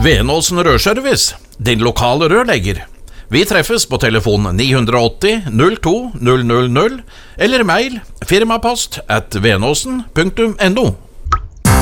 Venåsen Rørservice, din lokale rørlegger. Vi treffes på telefon 980 02 000 eller mail firmapost@venåsen.no.